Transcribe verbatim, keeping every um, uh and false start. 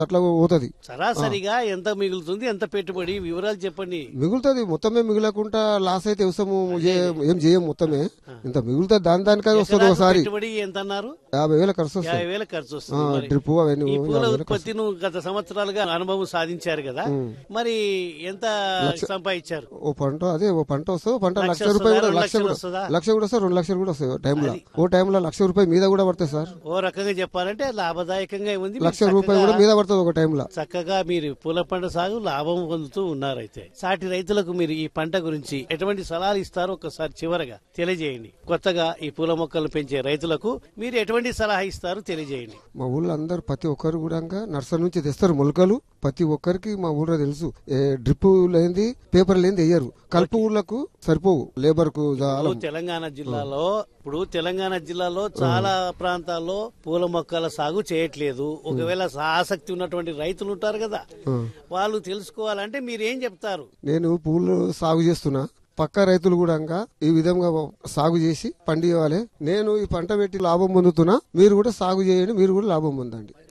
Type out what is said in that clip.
అట్లా పోతుంది. సరాసరిగా ఎంత మిగులుతుంది, ఎంత పెట్టుబడి వివరాలు చెప్పండి. మిగులుతుంది మొత్తమే, మిగిలకుండా లాస్ అయితే వ్యవసాయం ఏం చేయం, మొత్తమే ఇంత మిగులుతుంది. దాని దానికై వస్తుంది. ఒకసారి పెట్టుబడి ఎంత అన్నారు? యాభై వేల ఖర్చు వస్తుంది. యాభై వేల ఖర్చు వస్తుంది. డ్రిప్ అవన్నీ. ఈ పూల ఉత్పత్తి నువ్వు గత సంవత్సరాలుగా అనుభవం సాధించారు కదా, మరి ఎంత సంపాదించారు? ఓ పంట అదే ఓ పంట వస్తుంది. పంట లక్ష రూపాయలు కూడా లక్ష కూడా లక్ష కూడా వస్తుంది, రెండు లక్షలు కూడా వస్తాయి టైంలో. ఓ టైంలో లక్ష రూపాయలు మీద కూడా పడతాయి సార్. ఓ రకంగా చెప్పాలంటే లాభదాయకంగా ఉంది. లక్ష రూపాయలు కూడా మీద పడుతుంది ఒక టైంలో. చక్కగా మీరు పూల పంట సాగు లాభం పొందుతూ ఉన్నారైతే. సాటి రైతులకు మీరు ఈ పంట గురించి ఎటువంటి సలహాలు ఇస్తారో ఒకసారి చివరగా తెలియజేయండి. కొత్తగా ఈ పూల మొక్కలు పెంచే రైతులకు మీరు ఎటువంటి సలహా ఇస్తారో తెలియజేయండి. మా ఊళ్ళో అందరు ప్రతి ఒక్కరు కూడా నర్సరీ నుంచి తెస్తారు మొలకలు. ప్రతి ఒక్కరికి మా ఊళ్ళో తెలుసు, డ్రిప్ లేనిది పేపర్ లేనిది వేయరు. కలుపు ఊళ్ళకు సరిపోవు లేబర్ కు. తెలంగాణ జిల్లాలో ఇప్పుడు తెలంగాణ జిల్లాలో చాలా ప్రాంతాల్లో పూల మొక్కల సాగు చేయట్లేదు. ఒకవేళ ఆసక్తి ఉన్నటువంటి రైతులు ఉంటారు కదా, వాళ్ళు తెలుసుకోవాలంటే మీరేం చెప్తారు? నేను పూలు సాగు చేస్తున్నా, పక్క రైతులు కూడా ఈ విధంగా సాగు చేసి పండివ్వాలి. నేను ఈ పంట పెట్టి లాభం పొందుతున్నా, మీరు కూడా సాగు చేయండి, మీరు కూడా లాభం పొందండి.